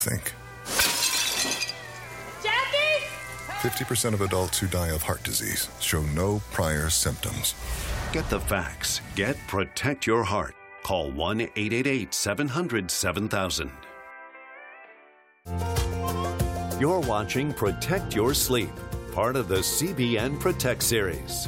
think. Jackie? 50% of adults who die of heart disease show no prior symptoms. Get the facts. Get Protect Your Heart. Call 1-888-700-7000. You're watching Protect Your Sleep, part of the CBN Protect series.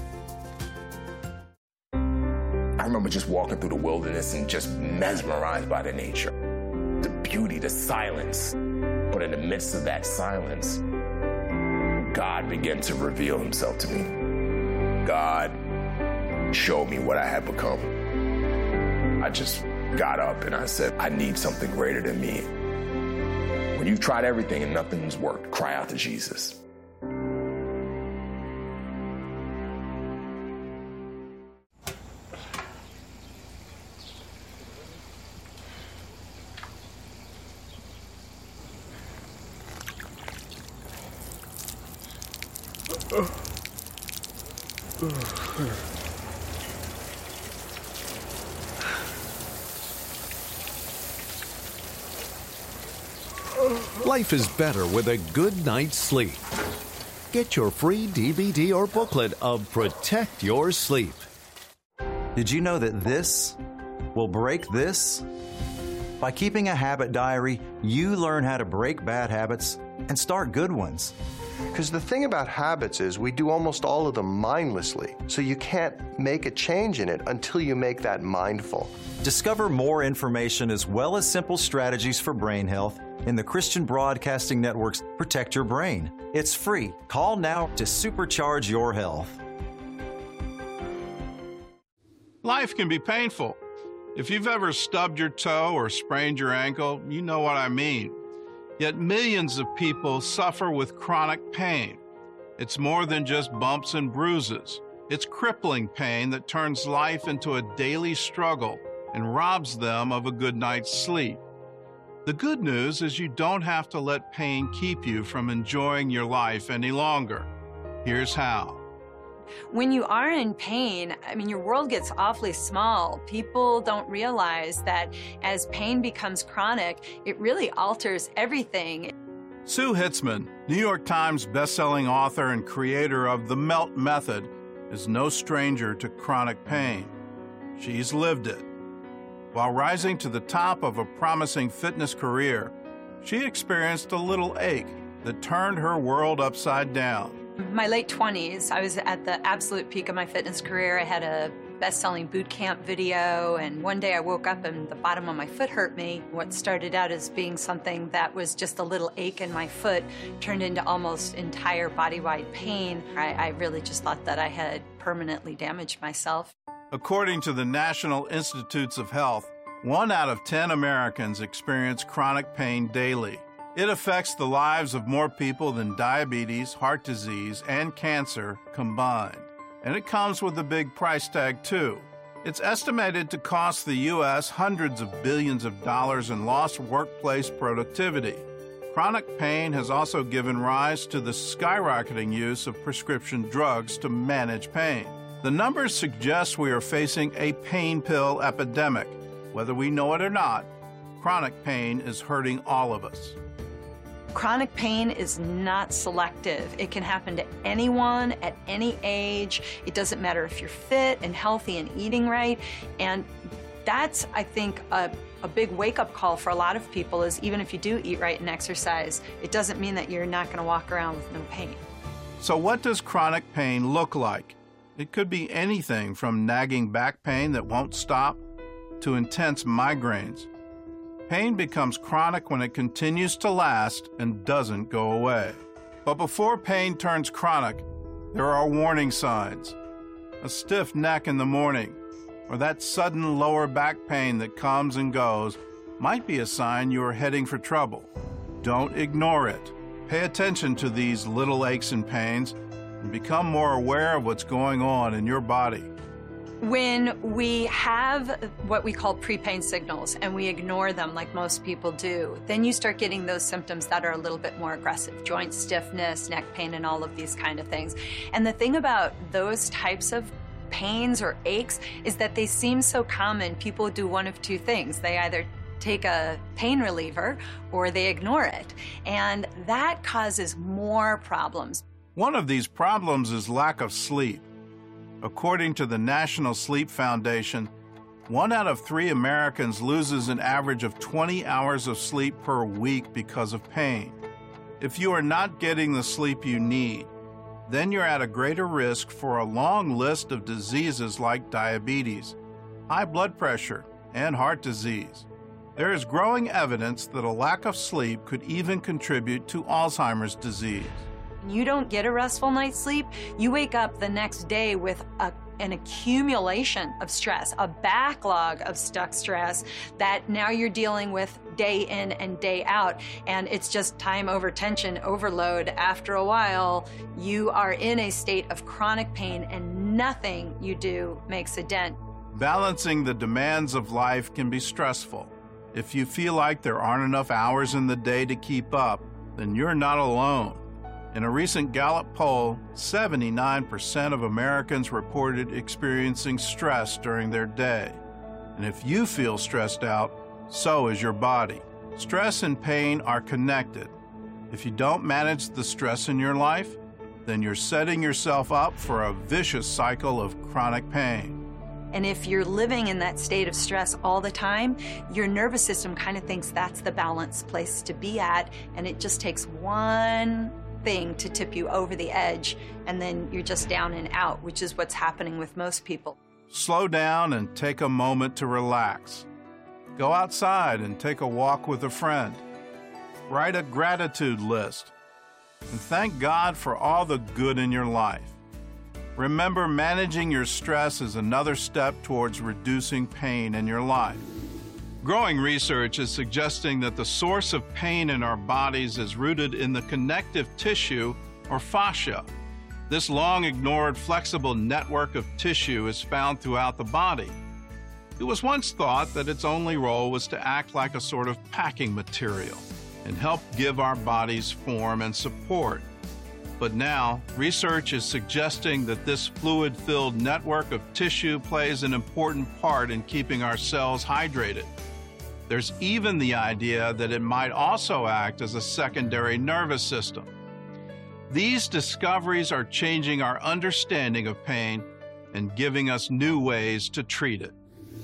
I remember just walking through the wilderness and just mesmerized by the nature, the beauty, the silence. But in the midst of that silence, God began to reveal himself to me. God showed me what I had become. I just got up and I said, I need something greater than me. When you've tried everything and nothing's worked, cry out to Jesus. Life is better with a good night's sleep. Get your free DVD or booklet of Protect Your Sleep. Did you know that this will break this? By keeping a habit diary, you learn how to break bad habits and start good ones. Because the thing about habits is we do almost all of them mindlessly, so you can't make a change in it until you make that mindful. Discover more information as well as simple strategies for brain health in the Christian Broadcasting Network's Protect Your Brain. It's free. Call now to supercharge your health. Life can be painful. If you've ever stubbed your toe or sprained your ankle, you know what I mean. Yet millions of people suffer with chronic pain. It's more than just bumps and bruises. It's crippling pain that turns life into a daily struggle and robs them of a good night's sleep. The good news is you don't have to let pain keep you from enjoying your life any longer. Here's how. When you are in pain, your world gets awfully small. People don't realize that as pain becomes chronic, it really alters everything. Sue Hitzman, New York Times bestselling author and creator of The Melt Method, is no stranger to chronic pain. She's lived it. While rising to the top of a promising fitness career, she experienced a little ache that turned her world upside down. My late 20s, I was at the absolute peak of my fitness career. I had a best-selling boot camp video, and one day I woke up and the bottom of my foot hurt me. What started out as being something that was just a little ache in my foot turned into almost entire body-wide pain. I really just thought that I had permanently damaged myself. According to the National Institutes of Health, 1 out of 10 Americans experience chronic pain daily. It affects the lives of more people than diabetes, heart disease, and cancer combined. And it comes with a big price tag, too. It's estimated to cost the U.S. hundreds of billions of dollars in lost workplace productivity. Chronic pain has also given rise to the skyrocketing use of prescription drugs to manage pain. The numbers suggest we are facing a pain pill epidemic. Whether we know it or not, chronic pain is hurting all of us. Chronic pain is not selective. It can happen to anyone at any age. It doesn't matter if you're fit and healthy and eating right. And that's, I think, a big wake-up call for a lot of people is even if you do eat right and exercise, it doesn't mean that you're not going to walk around with no pain. So what does chronic pain look like? It could be anything from nagging back pain that won't stop to intense migraines. Pain becomes chronic when it continues to last and doesn't go away. But before pain turns chronic, there are warning signs. A stiff neck in the morning, or that sudden lower back pain that comes and goes, might be a sign you are heading for trouble. Don't ignore it. Pay attention to these little aches and pains and become more aware of what's going on in your body. When we have what we call pre-pain signals and we ignore them like most people do, then you start getting those symptoms that are a little bit more aggressive, joint stiffness, neck pain, and all of these kind of things. And the thing about those types of pains or aches is that they seem so common. People do one of two things. They either take a pain reliever or they ignore it. And that causes more problems. One of these problems is lack of sleep. According to the National Sleep Foundation, 1 out of 3 Americans loses an average of 20 hours of sleep per week because of pain. If you are not getting the sleep you need, then you're at a greater risk for a long list of diseases like diabetes, high blood pressure, and heart disease. There is growing evidence that a lack of sleep could even contribute to Alzheimer's disease. You don't get a restful night's sleep, you wake up the next day with an accumulation of stress, a backlog of stuck stress that now you're dealing with day in and day out, and it's just time over tension overload. After a while, you are in a state of chronic pain and nothing you do makes a dent. Balancing the demands of life can be stressful. If you feel like there aren't enough hours in the day to keep up, then you're not alone. In a recent Gallup poll, 79% of Americans reported experiencing stress during their day. And if you feel stressed out, so is your body. Stress and pain are connected. If you don't manage the stress in your life, then you're setting yourself up for a vicious cycle of chronic pain. And if you're living in that state of stress all the time, your nervous system kind of thinks that's the balanced place to be at, and it just takes one thing to tip you over the edge, and then you're just down and out, which is what's happening with most people. Slow down and take a moment to relax. Go outside and take a walk with a friend. Write a gratitude list. And thank God for all the good in your life. Remember, managing your stress is another step towards reducing pain in your life. Growing research is suggesting that the source of pain in our bodies is rooted in the connective tissue, or fascia. This long-ignored, flexible network of tissue is found throughout the body. It was once thought that its only role was to act like a sort of packing material and help give our bodies form and support. But now, research is suggesting that this fluid-filled network of tissue plays an important part in keeping our cells hydrated. There's even the idea that it might also act as a secondary nervous system. These discoveries are changing our understanding of pain and giving us new ways to treat it.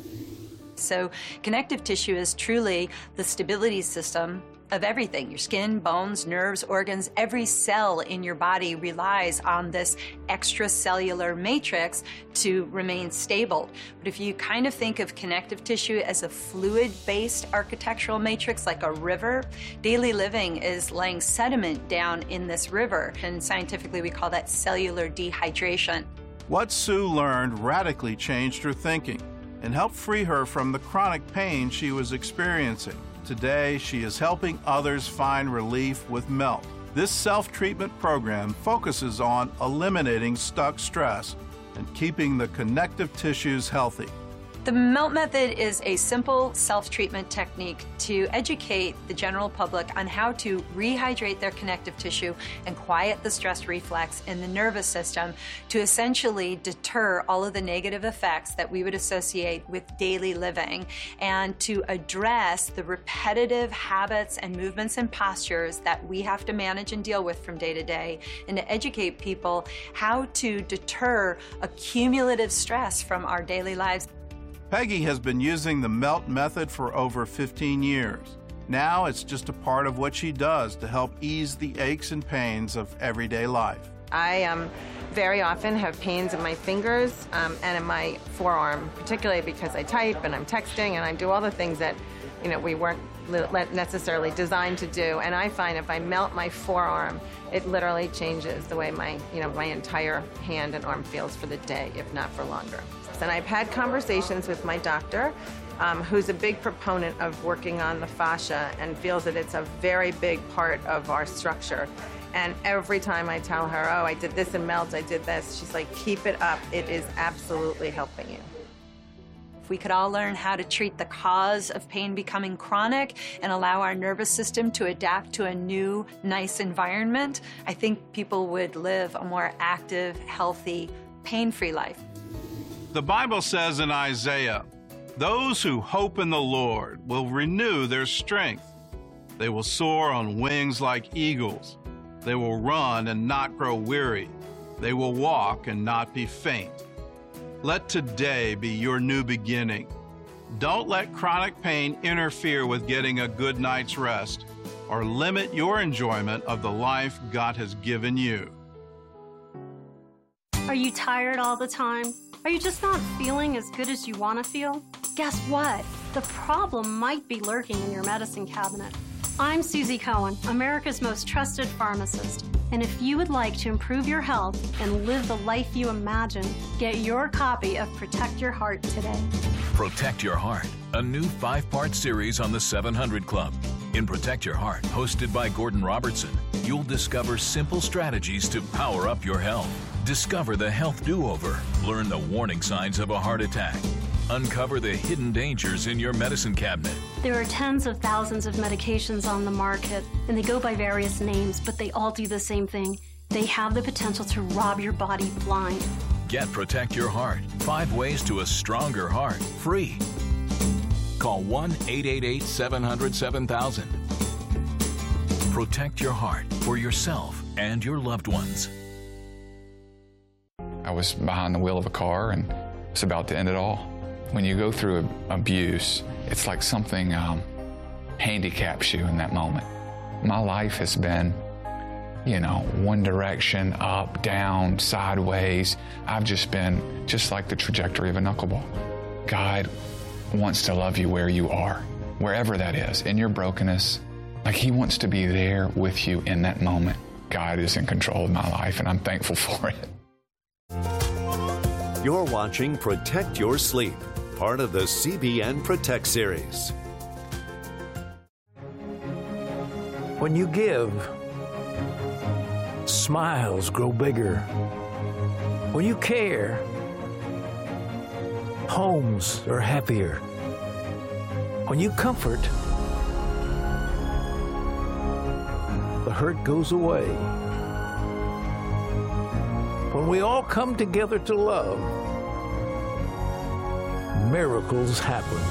So connective tissue is truly the stability system of everything. Your skin, bones, nerves, organs, every cell in your body relies on this extracellular matrix to remain stable. But if you kind of think of connective tissue as a fluid-based architectural matrix, like a river, daily living is laying sediment down in this river, and scientifically we call that cellular dehydration. What Sue learned radically changed her thinking and helped free her from the chronic pain she was experiencing. Today, she is helping others find relief with MELT. This self-treatment program focuses on eliminating stuck stress and keeping the connective tissues healthy. The MELT method is a simple self-treatment technique to educate the general public on how to rehydrate their connective tissue and quiet the stress reflex in the nervous system to essentially deter all of the negative effects that we would associate with daily living, and to address the repetitive habits and movements and postures that we have to manage and deal with from day to day, and to educate people how to deter accumulative stress from our daily lives. Peggy has been using the MELT method for over 15 years. Now it's just a part of what she does to help ease the aches and pains of everyday life. I very often have pains in my fingers and in my forearm, particularly because I type and I'm texting and I do all the things that we weren't necessarily designed to do. And I find if I melt my forearm, it literally changes the way my entire hand and arm feels for the day, if not for longer. And I've had conversations with my doctor, who's a big proponent of working on the fascia and feels that it's a very big part of our structure. And every time I tell her, oh, I did this in MELT, I did this, she's like, keep it up. It is absolutely helping you. If we could all learn how to treat the cause of pain becoming chronic and allow our nervous system to adapt to a new, nice environment, I think people would live a more active, healthy, pain-free life. The Bible says in Isaiah, Those who hope in the Lord will renew their strength. They will soar on wings like eagles. They will run and not grow weary. They will walk and not be faint. Let today be your new beginning. Don't let chronic pain interfere with getting a good night's rest or limit your enjoyment of the life God has given you. Are you tired all the time? Are you just not feeling as good as you want to feel? Guess what? The problem might be lurking in your medicine cabinet. I'm Susie Cohen, America's most trusted pharmacist. And if you would like to improve your health and live the life you imagine, get your copy of Protect Your Heart today. Protect Your Heart, a new 5-part series on the 700 Club. In Protect Your Heart, hosted by Gordon Robertson, you'll discover simple strategies to power up your health. Discover the health do-over. Learn the warning signs of a heart attack. Uncover the hidden dangers in your medicine cabinet. There are tens of thousands of medications on the market, and they go by various names, but they all do the same thing. They have the potential to rob your body blind. Get Protect Your Heart. 5 ways to a stronger heart. Free. Call 1-888-700-7000. Protect your heart for yourself and your loved ones. I was behind the wheel of a car and was about to end it all. When you go through abuse, it's like something handicaps you in that moment. My life has been, one direction, up, down, sideways. I've just been just like the trajectory of a knuckleball. God wants to love you where you are, wherever that is, in your brokenness. Like He wants to be there with you in that moment. God is in control of my life, and I'm thankful for it. You're watching Protect Your Sleep, part of the CBN Protect series. When you give, smiles grow bigger. When you care, homes are happier. When you comfort, the hurt goes away. When we all come together to love, miracles happen.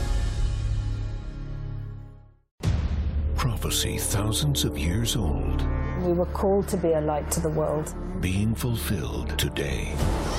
Prophecy thousands of years old. We were called to be a light to the world. Being fulfilled today.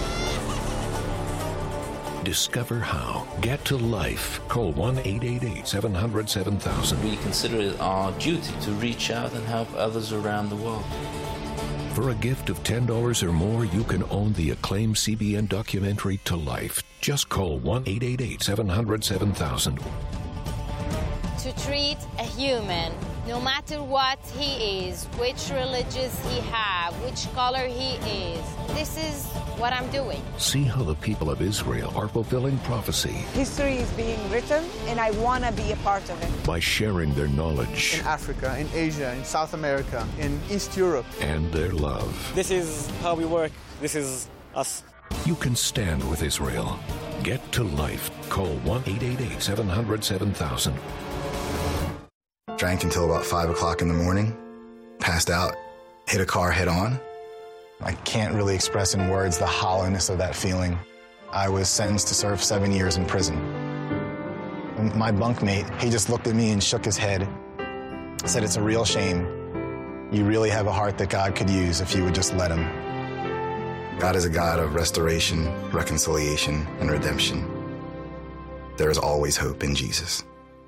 Discover how. Get to life. Call 1-888-700-7000. We consider it our duty to reach out and help others around the world. For a gift of $10 or more, you can own the acclaimed CBN documentary To Life. Just call 1-888-700-7000. To treat a human, no matter what he is, which religious he has, which color he is, this is what I'm doing. See how the people of Israel are fulfilling prophecy. History is being written, and I want to be a part of it. By sharing their knowledge. In Africa, in Asia, in South America, in East Europe. And their love. This is how we work. This is us. You can stand with Israel. Get to life. Call 1-888-700-7000. Drank until about 5 o'clock in the morning, passed out, hit a car head on. I can't really express in words the hollowness of that feeling. I was sentenced to serve 7 years in prison. My bunkmate, he just looked at me and shook his head, said, "It's a real shame. You really have a heart that God could use if you would just let him." God is a God of restoration, reconciliation, and redemption. There is always hope in Jesus.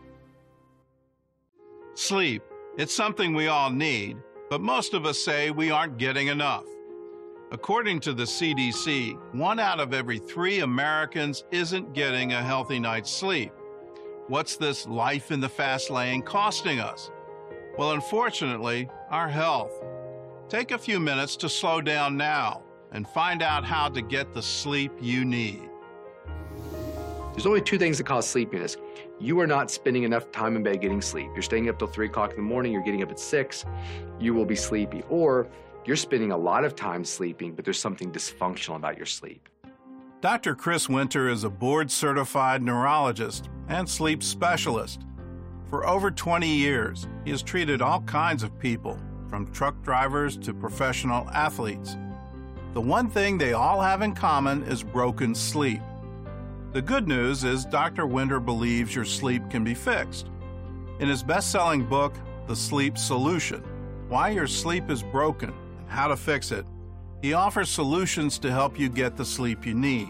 Sleep. It's something we all need, but most of us say we aren't getting enough. According to the CDC, 1 out of every 3 Americans isn't getting a healthy night's sleep. What's this life in the fast lane costing us? Well, unfortunately, our health. Take a few minutes to slow down now and find out how to get the sleep you need. There's only 2 things that cause sleepiness. You are not spending enough time in bed getting sleep. You're staying up till 3 o'clock in the morning, you're getting up at 6, you will be sleepy. Or you're spending a lot of time sleeping, but there's something dysfunctional about your sleep. Dr. Chris Winter is a board-certified neurologist and sleep specialist. For over 20 years, he has treated all kinds of people, from truck drivers to professional athletes. The one thing they all have in common is broken sleep. The good news is Dr. Winter believes your sleep can be fixed. In his best-selling book, The Sleep Solution, Why Your Sleep is Broken and How to Fix It, he offers solutions to help you get the sleep you need.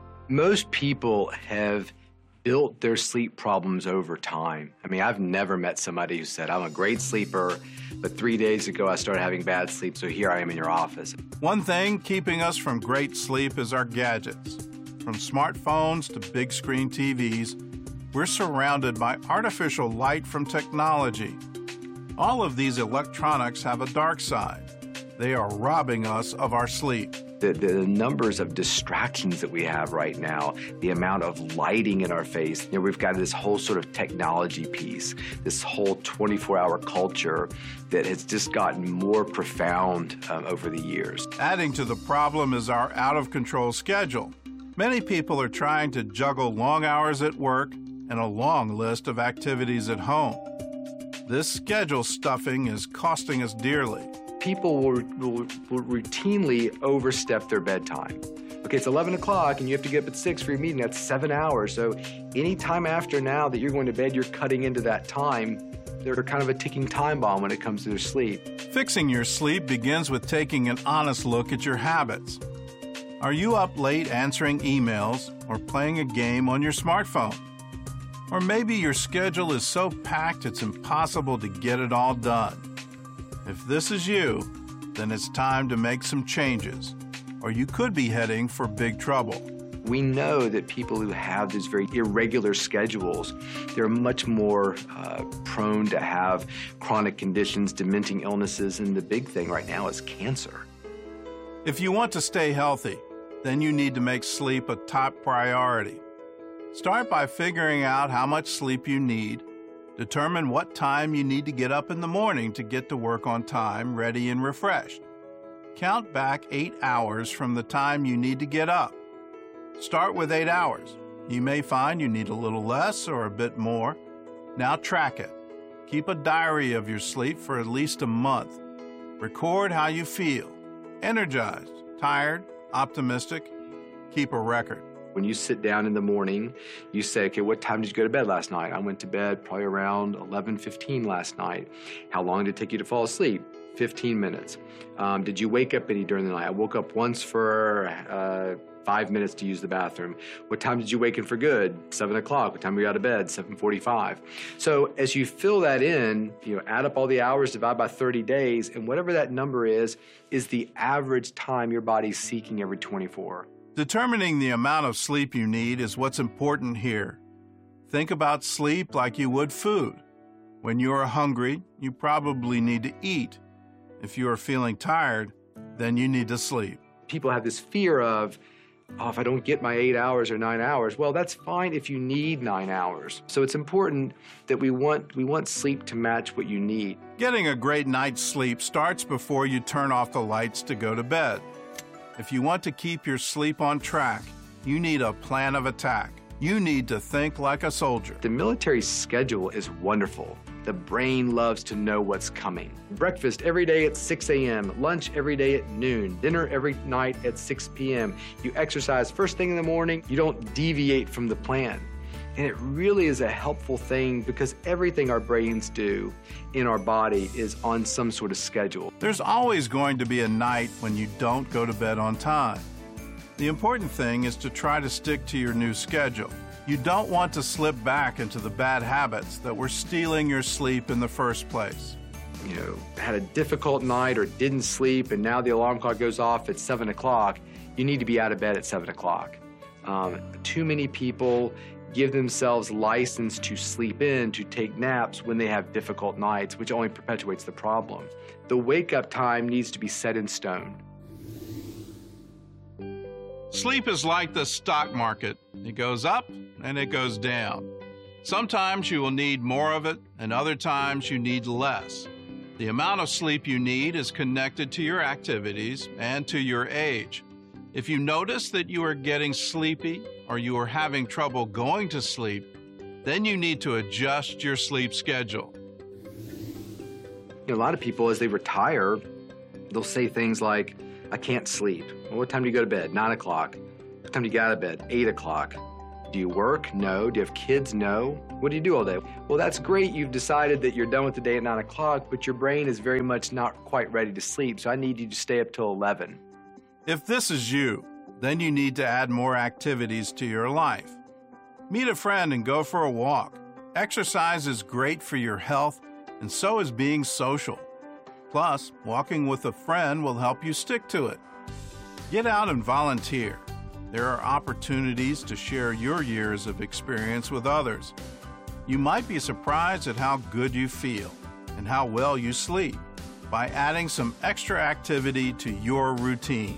Most people have built their sleep problems over time. I mean, I've never met somebody who said, I'm a great sleeper, but 3 days ago I started having bad sleep, so here I am in your office. One thing keeping us from great sleep is our gadgets. From smartphones to big screen TVs, we're surrounded by artificial light from technology. All of these electronics have a dark side. They are robbing us of our sleep. The numbers of distractions that we have right now, the amount of lighting in our face, we've got this whole sort of technology piece, this whole 24-hour culture that has just gotten more profound over the years. Adding to the problem is our out-of-control schedule. Many people are trying to juggle long hours at work and a long list of activities at home. This schedule stuffing is costing us dearly. People will routinely overstep their bedtime. Okay, it's 11 o'clock and you have to get up at 6 for your meeting. That's 7 hours. So any time after now that you're going to bed, you're cutting into that time. They're kind of a ticking time bomb when it comes to their sleep. Fixing your sleep begins with taking an honest look at your habits. Are you up late answering emails or playing a game on your smartphone? Or maybe your schedule is so packed it's impossible to get it all done. If this is you, then it's time to make some changes, or you could be heading for big trouble. We know that people who have these very irregular schedules, they're much more prone to have chronic conditions, dementing illnesses, and the big thing right now is cancer. If you want to stay healthy, then you need to make sleep a top priority. Start by figuring out how much sleep you need. Determine what time you need to get up in the morning to get to work on time, ready and refreshed. Count back 8 hours from the time you need to get up. Start with 8 hours. You may find you need a little less or a bit more. Now track it. Keep a diary of your sleep for at least a month. Record how you feel. Energized, tired, optimistic. Keep a record. When you sit down in the morning, you say, okay, what time did you go to bed last night? I went to bed probably around 11:15 last night. How long did it take you to fall asleep? 15 minutes. Did you wake up any during the night? I woke up once for 5 minutes to use the bathroom. What time did you wake in for good? 7 o'clock. What time were you out of bed? 7:45. So as you fill that in, add up all the hours, divide by 30 days, and whatever that number is the average time your body's seeking every 24. Determining the amount of sleep you need is what's important here. Think about sleep like you would food. When you are hungry, you probably need to eat. If you are feeling tired, then you need to sleep. People have this fear of, if I don't get my 8 hours or 9 hours, well, that's fine if you need 9 hours. So it's important that we want sleep to match what you need. Getting a great night's sleep starts before you turn off the lights to go to bed. If you want to keep your sleep on track, you need a plan of attack. You need to think like a soldier. The military schedule is wonderful. The brain loves to know what's coming. Breakfast every day at 6 a.m., lunch every day at noon, dinner every night at 6 p.m. You exercise first thing in the morning. You don't deviate from the plan. And it really is a helpful thing because everything our brains do in our body is on some sort of schedule. There's always going to be a night when you don't go to bed on time. The important thing is to try to stick to your new schedule. You don't want to slip back into the bad habits that were stealing your sleep in the first place. Had a difficult night or didn't sleep and now the alarm clock goes off at 7 o'clock, you need to be out of bed at 7 o'clock. Too many people give themselves license to sleep in, to take naps when they have difficult nights, which only perpetuates the problem. The wake-up time needs to be set in stone. Sleep is like the stock market. It goes up and it goes down. Sometimes you will need more of it, and other times you need less. The amount of sleep you need is connected to your activities and to your age. If you notice that you are getting sleepy or you are having trouble going to sleep, then you need to adjust your sleep schedule. A lot of people, as they retire, they'll say things like, I can't sleep. Well, what time do you go to bed? 9 o'clock. What time do you get out of bed? 8 o'clock. Do you work? No. Do you have kids? No. What do you do all day? Well, that's great. You've decided that you're done with the day at 9 o'clock, but your brain is very much not quite ready to sleep, so I need you to stay up till 11. If this is you, then you need to add more activities to your life. Meet a friend and go for a walk. Exercise is great for your health, and so is being social. Plus, walking with a friend will help you stick to it. Get out and volunteer. There are opportunities to share your years of experience with others. You might be surprised at how good you feel and how well you sleep by adding some extra activity to your routine.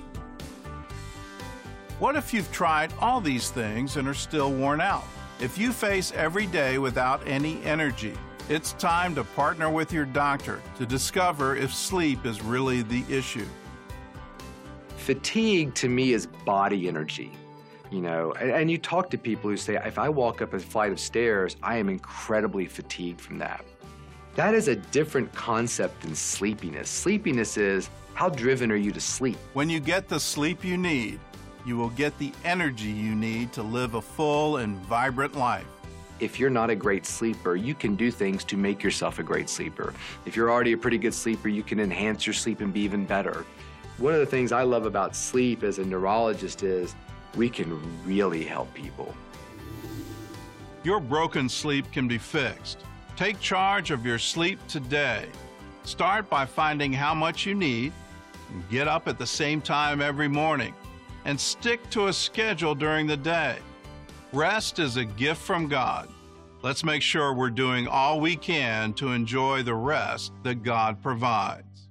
What if you've tried all these things and are still worn out? If you face every day without any energy, it's time to partner with your doctor to discover if sleep is really the issue. Fatigue to me is body energy, you know, and you talk to people who say, if I walk up a flight of stairs, I am incredibly fatigued from that. That is a different concept than sleepiness. Sleepiness is, how driven are you to sleep? When you get the sleep you need, you will get the energy you need to live a full and vibrant life. If you're not a great sleeper, you can do things to make yourself a great sleeper. If you're already a pretty good sleeper, you can enhance your sleep and be even better. One of the things I love about sleep as a neurologist is we can really help people. Your broken sleep can be fixed. Take charge of your sleep today. Start by finding how much you need, and get up at the same time every morning, and stick to a schedule during the day. Rest is a gift from God. Let's make sure we're doing all we can to enjoy the rest that God provides.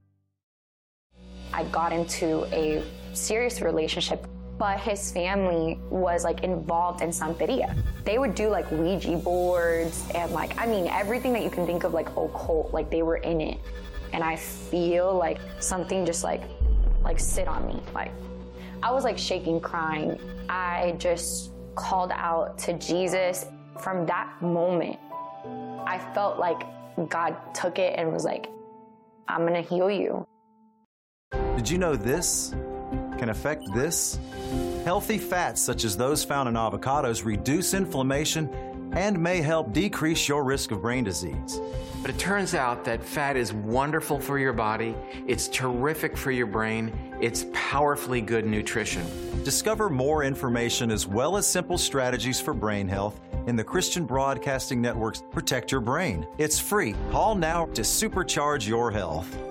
I got into a serious relationship, but his family was like involved in Santeria. They would do like Ouija boards and like, I mean, everything that you can think of like occult, like they were in it. And I feel like something just like sit on me. Like I was like shaking, crying. I just called out to Jesus. From that moment, I felt like God took it and was like, I'm gonna heal you. Did you know this can affect this? Healthy fats, such as those found in avocados, reduce inflammation and may help decrease your risk of brain disease. But it turns out that fat is wonderful for your body, it's terrific for your brain, it's powerfully good nutrition. Discover more information as well as simple strategies for brain health in the Christian Broadcasting Network's Protect Your Brain. It's free. Call now to supercharge your health.